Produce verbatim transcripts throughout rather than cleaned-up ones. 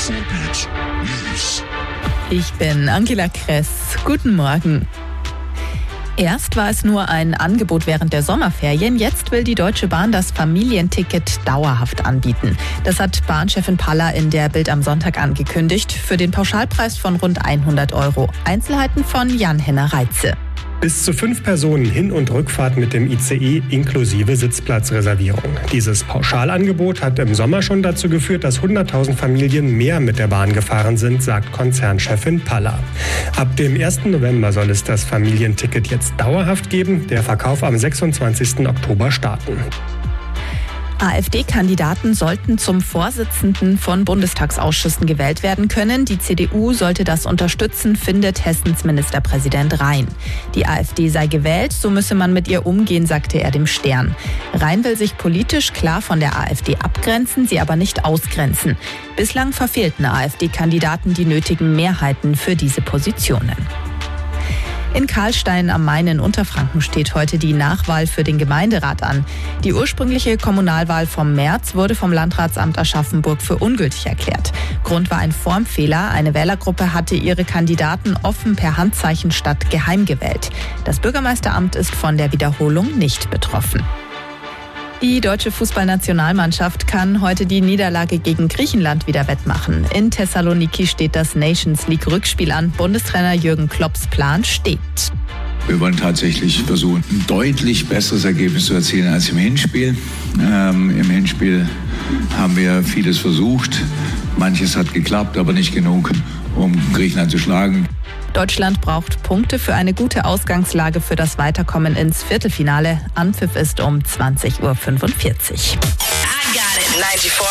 Ich bin Angela Kress. Guten Morgen. Erst war es nur ein Angebot während der Sommerferien, jetzt will die Deutsche Bahn das Familienticket dauerhaft anbieten. Das hat Bahnchefin Palla in der Bild am Sonntag angekündigt, für den Pauschalpreis von rund hundert Euro. Einzelheiten von Jan-Henner Reitze. Bis zu fünf Personen Hin- und Rückfahrt mit dem I C E inklusive Sitzplatzreservierung. Dieses Pauschalangebot hat im Sommer schon dazu geführt, dass hunderttausend Familien mehr mit der Bahn gefahren sind, sagt Konzernchefin Palla. Ab dem ersten November soll es das Familienticket jetzt dauerhaft geben, der Verkauf am sechsundzwanzigsten Oktober starten. AfD-Kandidaten sollten zum Vorsitzenden von Bundestagsausschüssen gewählt werden können. Die C D U sollte das unterstützen, findet Hessens Ministerpräsident Rhein. Die AfD sei gewählt, so müsse man mit ihr umgehen, sagte er dem Stern. Rhein will sich politisch klar von der AfD abgrenzen, sie aber nicht ausgrenzen. Bislang verfehlten AfD-Kandidaten die nötigen Mehrheiten für diese Positionen. In Karlstein am Main in Unterfranken steht heute die Nachwahl für den Gemeinderat an. Die ursprüngliche Kommunalwahl vom März wurde vom Landratsamt Aschaffenburg für ungültig erklärt. Grund war ein Formfehler. Eine Wählergruppe hatte ihre Kandidaten offen per Handzeichen statt geheim gewählt. Das Bürgermeisteramt ist von der Wiederholung nicht betroffen. Die deutsche Fußballnationalmannschaft kann heute die Niederlage gegen Griechenland wieder wettmachen. In Thessaloniki steht das Nations League Rückspiel an. Bundestrainer Jürgen Klopps Plan steht. Wir wollen tatsächlich versuchen, ein deutlich besseres Ergebnis zu erzielen als im Hinspiel. Ähm, Im Hinspiel haben wir vieles versucht. Manches hat geklappt, aber nicht genug, um Griechenland zu schlagen. Deutschland braucht Punkte für eine gute Ausgangslage für das Weiterkommen ins Viertelfinale. Anpfiff ist um zwanzig Uhr fünfundvierzig. I got it, ninety-four.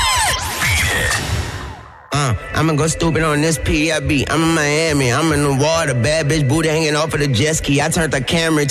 Uh, I'ma go stupid on this P I B. I'm in Miami, I'm in the water, bad bitch booty hanging off of the jet ski. I turned the camera